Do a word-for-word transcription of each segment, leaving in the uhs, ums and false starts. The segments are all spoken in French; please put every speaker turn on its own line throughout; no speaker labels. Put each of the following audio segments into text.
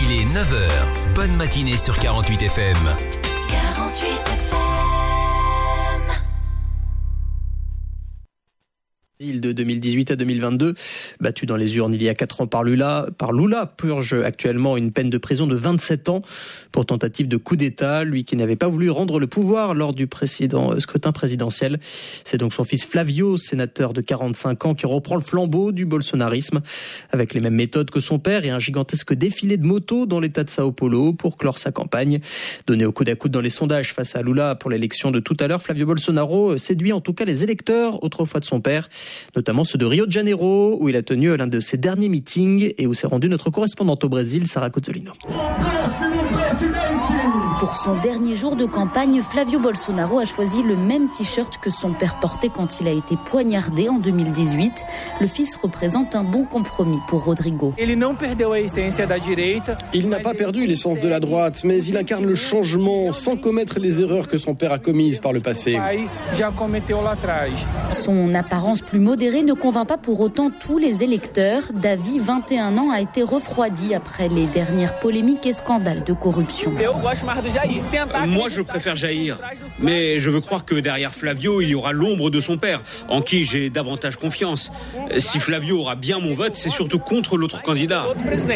Il est neuf heures. Bonne matinée sur quarante-huit F M.
quarante-huit F M.
De deux mille dix-huit à deux mille vingt-deux, battu dans les urnes il y a quatre ans par Lula, par Lula, purge actuellement une peine de prison de vingt-sept ans pour tentative de coup d'État, lui qui n'avait pas voulu rendre le pouvoir lors du précédent scrutin présidentiel. C'est donc son fils Flavio, sénateur de quarante-cinq ans, qui reprend le flambeau du bolsonarisme avec les mêmes méthodes que son père et un gigantesque défilé de motos dans l'état de Sao Paulo pour clore sa campagne. Donné au coude à coude dans les sondages face à Lula pour l'élection de tout à l'heure, Flavio Bolsonaro séduit en tout cas les électeurs autrefois de son père, notamment ceux de Rio de Janeiro, où il a tenu l'un de ses derniers meetings et où s'est rendue notre correspondante au Brésil, Sarah Cozzolino.
Pour son dernier jour de campagne, Flavio Bolsonaro a choisi le même t-shirt que son père portait quand il a été poignardé en deux mille dix-huit. Le fils représente un bon compromis pour Rodrigo.
Il n'a pas perdu l'essence de la droite, mais il incarne le changement sans commettre les erreurs que son père a commises par le passé.
Son apparence plus modérée ne convainc pas pour autant tous les électeurs. Davi, vingt et un ans, a été refroidi après les dernières polémiques et scandales de corruption.
Moi, je préfère Jair, mais je veux croire que derrière Flavio, il y aura l'ombre de son père, en qui j'ai davantage confiance. Si Flavio aura bien mon vote, c'est surtout contre l'autre candidat.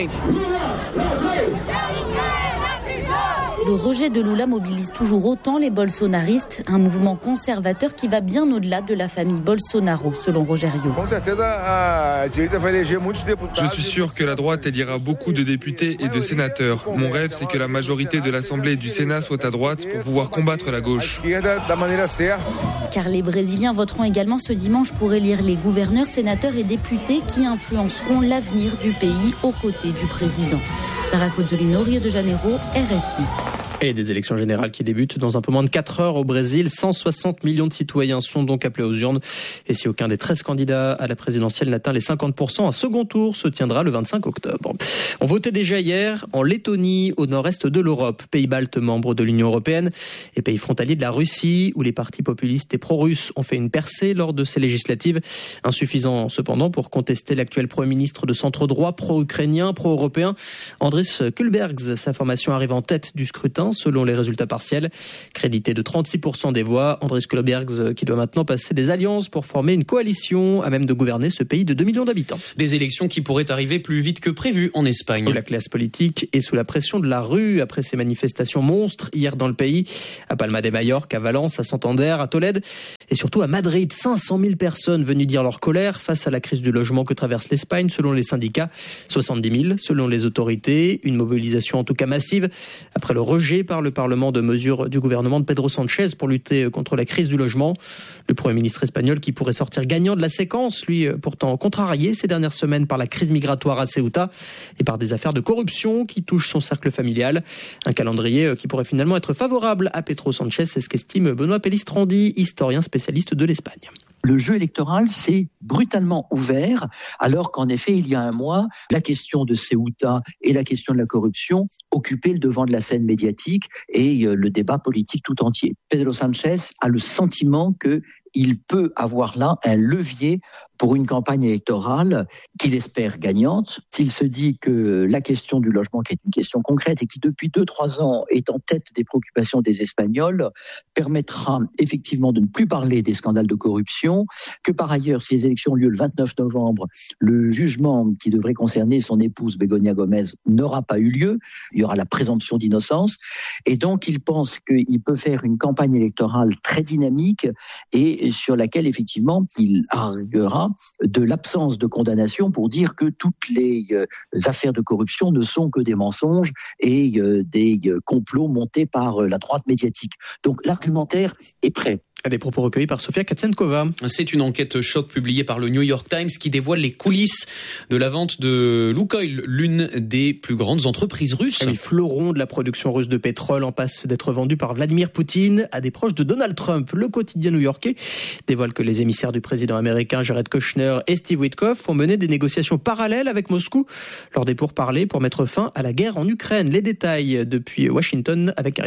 Le rejet de Lula mobilise toujours autant les bolsonaristes, un mouvement conservateur qui va bien au-delà de la famille Bolsonaro, selon Rogério.
Je suis sûr que la droite élira beaucoup de députés et de sénateurs. Mon rêve, c'est que la majorité de l'Assemblée et du Sénat soit à droite pour pouvoir combattre la gauche.
Car les Brésiliens voteront également ce dimanche pour élire les gouverneurs, sénateurs et députés qui influenceront l'avenir du pays aux côtés du président. Sarah Cozzolino, Rio de Janeiro, R F I.
Et des élections générales qui débutent dans un peu moins de quatre heures au Brésil. cent soixante millions de citoyens sont donc appelés aux urnes. Et si aucun des treize candidats à la présidentielle n'atteint les cinquante pour cent, un second tour se tiendra le vingt-cinq octobre. On votait déjà hier en Lettonie, au nord-est de l'Europe, pays baltes membres de l'Union européenne et pays frontaliers de la Russie, où les partis populistes et pro-russes ont fait une percée lors de ces législatives. Insuffisant cependant pour contester l'actuel Premier ministre de centre-droit, pro-ukrainien, pro-européen, Andris Kulbergs. Sa formation arrive en tête du scrutin selon les résultats partiels. Crédité de trente-six pour cent des voix, Andris Kulbergs qui doit maintenant passer des alliances pour former une coalition à même de gouverner ce pays de deux millions d'habitants.
Des élections qui pourraient arriver plus vite que prévu en Espagne.
La classe politique est sous la pression de la rue après ces manifestations monstres hier dans le pays, à Palma de Mallorca, à Valence, à Santander, à Tolède et surtout à Madrid. cinq cent mille personnes venues dire leur colère face à la crise du logement que traverse l'Espagne selon les syndicats. soixante-dix mille selon les autorités. Une mobilisation en tout cas massive après le rejet par le Parlement de mesures du gouvernement de Pedro Sánchez pour lutter contre la crise du logement. Le Premier ministre espagnol qui pourrait sortir gagnant de la séquence, lui pourtant contrarié ces dernières semaines par la crise migratoire à Ceuta et par des affaires de corruption qui touchent son cercle familial. Un calendrier qui pourrait finalement être favorable à Pedro Sánchez, c'est ce qu'estime Benoît Pellistrandi, historien spécialiste de l'Espagne.
Le jeu électoral s'est brutalement ouvert, alors qu'en effet, il y a un mois, la question de Ceuta et la question de la corruption occupaient le devant de la scène médiatique et le débat politique tout entier. Pedro Sánchez a le sentiment qu'il peut avoir là un levier pour une campagne électorale qu'il espère gagnante. S'il se dit que la question du logement, qui est une question concrète et qui depuis deux trois ans est en tête des préoccupations des Espagnols, permettra effectivement de ne plus parler des scandales de corruption, que par ailleurs, si les élections ont lieu le vingt-neuf novembre, le jugement qui devrait concerner son épouse Begoña Gómez n'aura pas eu lieu, il y aura la présomption d'innocence, et donc il pense qu'il peut faire une campagne électorale très dynamique et sur laquelle effectivement il arguera de l'absence de condamnation pour dire que toutes les euh, affaires de corruption ne sont que des mensonges et euh, des euh, complots montés par euh, la droite médiatique. Donc l'argumentaire est prêt.
Des propos recueillis par Sofia Katsenkova.
C'est une enquête choc publiée par le New York Times qui dévoile les coulisses de la vente de Lukoil, l'une des plus grandes entreprises russes.
Les fleurons de la production russe de pétrole en passe d'être vendus par Vladimir Poutine à des proches de Donald Trump. Le quotidien new-yorkais dévoile que les émissaires du président américain Jared Kushner et Steve Witkoff ont mené des négociations parallèles avec Moscou lors des pourparlers pour mettre fin à la guerre en Ukraine. Les détails depuis Washington avec Karine Houghton.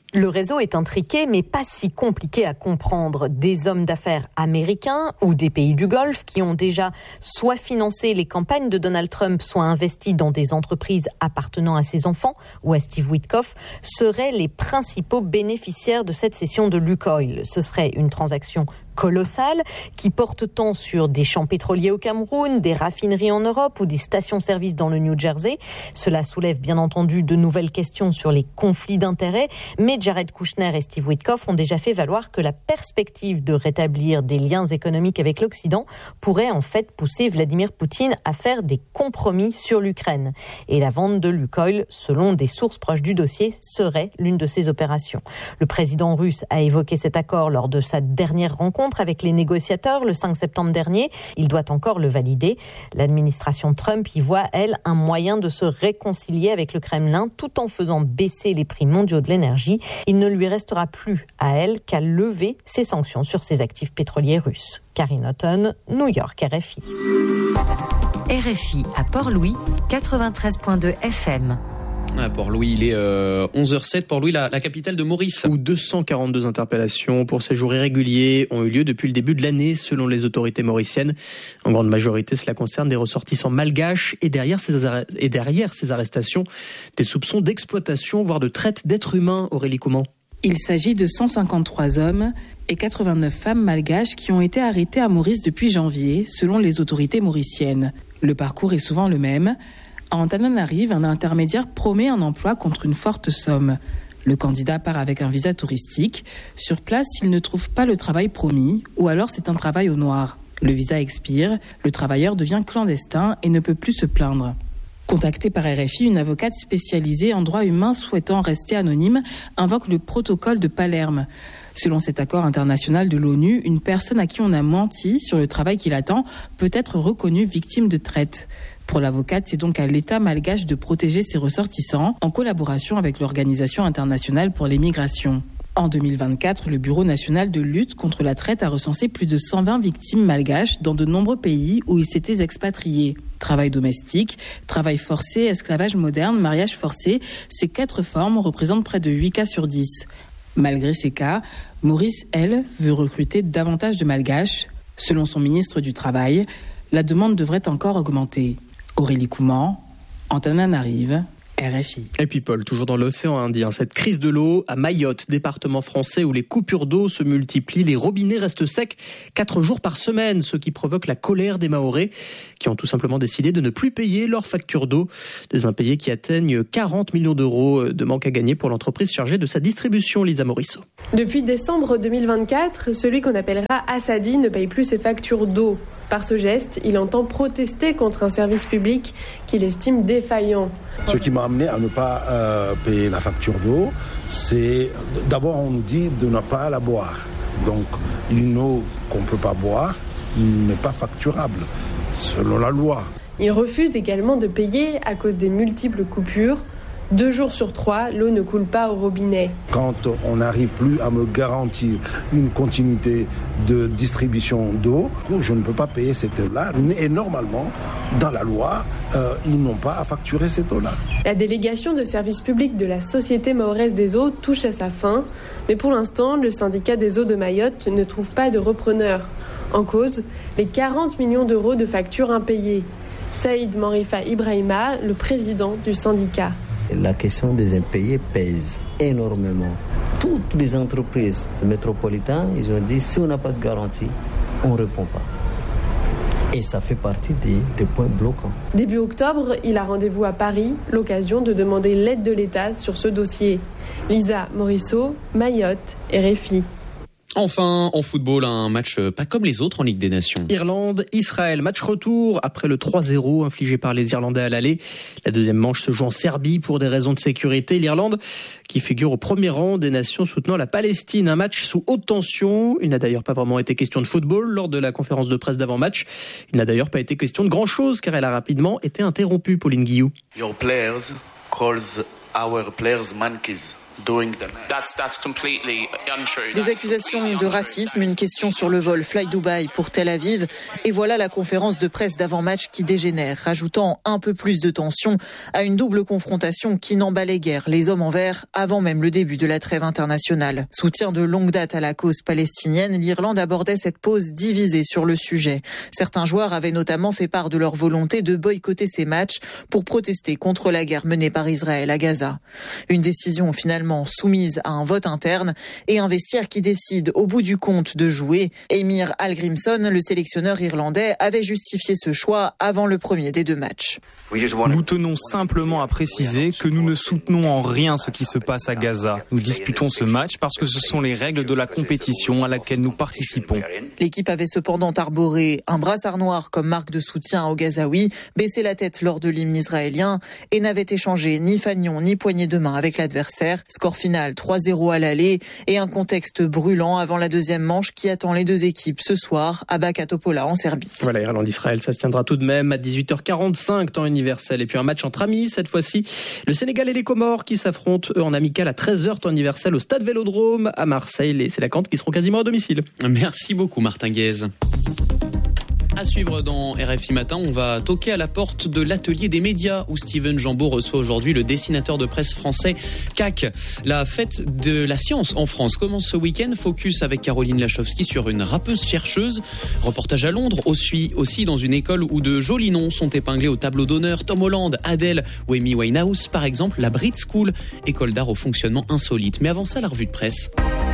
Le réseau est intriqué, mais pas si compliqué à comprendre. Des hommes d'affaires américains ou des pays du Golfe qui ont déjà soit financé les campagnes de Donald Trump, soit investi dans des entreprises appartenant à ses enfants ou à Steve Witkoff, seraient les principaux bénéficiaires de cette cession de Lukoil. Ce serait une transaction colossale qui porte tant sur des champs pétroliers au Cameroun, des raffineries en Europe ou des stations-service dans le New Jersey. Cela soulève bien entendu de nouvelles questions sur les conflits d'intérêts, mais Jared Kushner et Steve Witkoff ont déjà fait valoir que la perspective de rétablir des liens économiques avec l'Occident pourrait en fait pousser Vladimir Poutine à faire des compromis sur l'Ukraine. Et la vente de Lukoil, selon des sources proches du dossier, serait l'une de ces opérations. Le président russe a évoqué cet accord lors de sa dernière rencontre avec les négociateurs le cinq septembre dernier. Il doit encore le valider. L'administration Trump y voit, elle, un moyen de se réconcilier avec le Kremlin tout en faisant baisser les prix mondiaux de l'énergie. Il ne lui restera plus à elle qu'à lever ses sanctions sur ses actifs pétroliers russes. Karine Houghton, New York, R F I.
R F I à Port-Louis, quatre-vingt-treize virgule deux F M.
À Port-Louis, il est euh, onze heures zéro sept. Port-Louis, la, la capitale de Maurice.
Où deux cent quarante-deux interpellations pour séjours irréguliers ont eu lieu depuis le début de l'année, selon les autorités mauriciennes. En grande majorité, cela concerne des ressortissants malgaches et derrière ces, arr- et derrière ces arrestations, des soupçons d'exploitation, voire de traite d'êtres humains. Aurélie Couman.
Il s'agit de cent cinquante-trois hommes et quatre-vingt-neuf femmes malgaches qui ont été arrêtés à Maurice depuis janvier, selon les autorités mauriciennes. Le parcours est souvent le même. À Antananarive, un intermédiaire promet un emploi contre une forte somme. Le candidat part avec un visa touristique. Sur place, il ne trouve pas le travail promis, ou alors c'est un travail au noir. Le visa expire, le travailleur devient clandestin et ne peut plus se plaindre. Contactée par R F I, une avocate spécialisée en droit humain souhaitant rester anonyme invoque le protocole de Palerme. Selon cet accord international de l'ONU, une personne à qui on a menti sur le travail qu'il attend peut être reconnue victime de traite. Pour l'avocate, c'est donc à l'État malgache de protéger ses ressortissants en collaboration avec l'Organisation internationale pour les migrations. En deux mille vingt-quatre, le Bureau national de lutte contre la traite a recensé plus de cent vingt victimes malgaches dans de nombreux pays où ils s'étaient expatriés. Travail domestique, travail forcé, esclavage moderne, mariage forcé, ces quatre formes représentent près de huit cas sur dix. Malgré ces cas, Maurice, elle, veut recruter davantage de malgaches. Selon son ministre du Travail, la demande devrait encore augmenter. Aurélie Couman, Antananarive, R F I.
Et puis Paul, toujours dans l'océan Indien, cette crise de l'eau à Mayotte, département français où les coupures d'eau se multiplient, les robinets restent secs quatre jours par semaine, ce qui provoque la colère des Mahorais qui ont tout simplement décidé de ne plus payer leurs factures d'eau, des impayés qui atteignent quarante millions d'euros de manque à gagner pour l'entreprise chargée de sa distribution, Lisa Morisseau.
Depuis décembre deux mille vingt-quatre, celui qu'on appellera Assadi ne paye plus ses factures d'eau. Par ce geste, il entend protester contre un service public qu'il estime défaillant.
Ce qui m'a amené à ne pas euh, payer la facture d'eau, c'est d'abord on nous dit de ne pas la boire. Donc une eau qu'on ne peut pas boire n'est pas facturable, selon la loi.
Il refuse également de payer à cause des multiples coupures. Deux jours sur trois, l'eau ne coule pas au robinet.
Quand on n'arrive plus à me garantir une continuité de distribution d'eau, je ne peux pas payer cette eau-là. Et normalement, dans la loi, euh, ils n'ont pas à facturer cette eau-là.
La délégation de service public de la Société mahoraise des eaux touche à sa fin. Mais pour l'instant, le syndicat des eaux de Mayotte ne trouve pas de repreneur. En cause, les quarante millions d'euros de factures impayées. Saïd Manrifa Ibrahima, le président du syndicat.
La question des impayés pèse énormément. Toutes les entreprises métropolitaines, ils ont dit si on n'a pas de garantie, on ne répond pas. Et ça fait partie des, des points bloquants.
Début octobre, il a rendez-vous à Paris, l'occasion de demander l'aide de l'État sur ce dossier. Lisa Morisseau, Mayotte, R F I.
Enfin, en football, un match pas comme les autres en Ligue des Nations.
Irlande, Israël, match retour après le trois zéro infligé par les Irlandais à l'aller. La deuxième manche se joue en Serbie pour des raisons de sécurité. L'Irlande qui figure au premier rang des nations soutenant la Palestine. Un match sous haute tension. Il n'a d'ailleurs pas vraiment été question de football lors de la conférence de presse d'avant-match. Il n'a d'ailleurs pas été question de grand-chose car elle a rapidement été interrompue, Pauline Guillou.
Your players calls our players monkeys. Des accusations de racisme, une question sur le vol Fly Dubai pour Tel Aviv. Et voilà la conférence de presse d'avant-match qui dégénère, rajoutant un peu plus de tension à une double confrontation qui n'emballait guère les hommes en vert avant même le début de la trêve internationale. Soutien de longue date à la cause palestinienne, l'Irlande abordait cette pause divisée sur le sujet. Certains joueurs avaient notamment fait part de leur volonté de boycotter ces matchs pour protester contre la guerre menée par Israël à Gaza. Une décision finalement soumise à un vote interne et un vestiaire qui décide au bout du compte de jouer. Emir Hallgrímsson, le sélectionneur irlandais, avait justifié ce choix avant le premier des deux matchs.
Nous tenons simplement à préciser que nous ne soutenons en rien ce qui se passe à Gaza. Nous disputons ce match parce que ce sont les règles de la compétition à laquelle nous participons.
L'équipe avait cependant arboré un brassard noir comme marque de soutien aux Gazaouis, baissé la tête lors de l'hymne israélien et n'avait échangé ni fanion ni poignée de main avec l'adversaire. Score final trois zéro à l'aller et un contexte brûlant avant la deuxième manche qui attend les deux équipes ce soir à Baka Topola en Serbie.
Voilà, Irlande-Israël, ça se tiendra tout de même à dix-huit heures quarante-cinq, temps universel. Et puis un match entre amis, cette fois-ci, le Sénégal et les Comores qui s'affrontent, eux, en amical à treize heures, temps universel, au Stade Vélodrome à Marseille. Les Sélacantes qui seront quasiment à domicile.
Merci beaucoup, Martin Guez. À suivre dans R F I Matin, on va toquer à la porte de l'atelier des médias où Steven Jambeau reçoit aujourd'hui le dessinateur de presse français C A C. La fête de la science en France commence ce week-end. Focus avec Caroline Lachowski sur une rappeuse chercheuse. Reportage à Londres, aussi, aussi dans une école où de jolis noms sont épinglés au tableau d'honneur. Tom Holland, Adele ou Amy Winehouse, par exemple. La Brit School, école d'art au fonctionnement insolite. Mais avant ça, la revue de presse.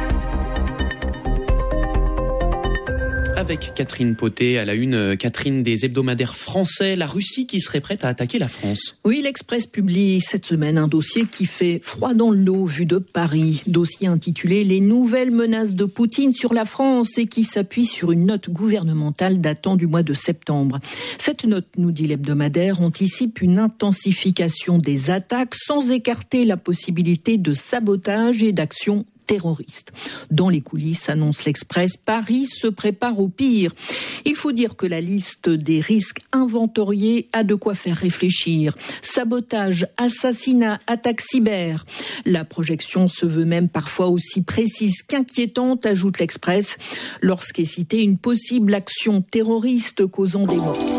Avec Catherine Potet à la une, Catherine, des hebdomadaires français, la Russie qui serait prête à attaquer la France.
Oui, l'Express publie cette semaine un dossier qui fait froid dans le dos vu de Paris. Dossier intitulé « Les nouvelles menaces de Poutine sur la France » et qui s'appuie sur une note gouvernementale datant du mois de septembre. Cette note, nous dit l'hebdomadaire, anticipe une intensification des attaques sans écarter la possibilité de sabotage et d'action terroristes. Dans les coulisses, annonce l'Express, Paris se prépare au pire. Il faut dire que la liste des risques inventoriés a de quoi faire réfléchir. Sabotage, assassinat, attaque cyber. La projection se veut même parfois aussi précise qu'inquiétante, ajoute l'Express, lorsqu'est citée une possible action terroriste causant des morts.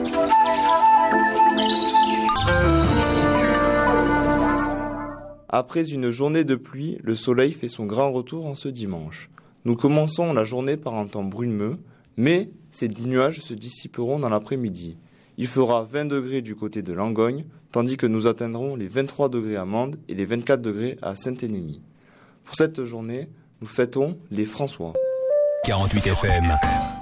Après une journée de pluie, le soleil fait son grand retour en ce dimanche. Nous commençons la journée par un temps brumeux, mais ces nuages se dissiperont dans l'après-midi. Il fera vingt degrés du côté de Langogne, tandis que nous atteindrons les vingt-trois degrés à Mende et les vingt-quatre degrés à Saint-Énémy. Pour cette journée, nous fêtons les François.
quarante-huit F M